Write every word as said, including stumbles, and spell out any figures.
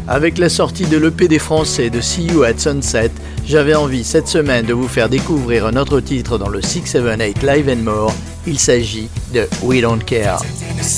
Avec la sortie de l'E P des Français de See You at Sunset, j'avais envie cette semaine de vous faire découvrir un autre titre dans le six seven eight Live and More. Il s'agit de We Don't Care.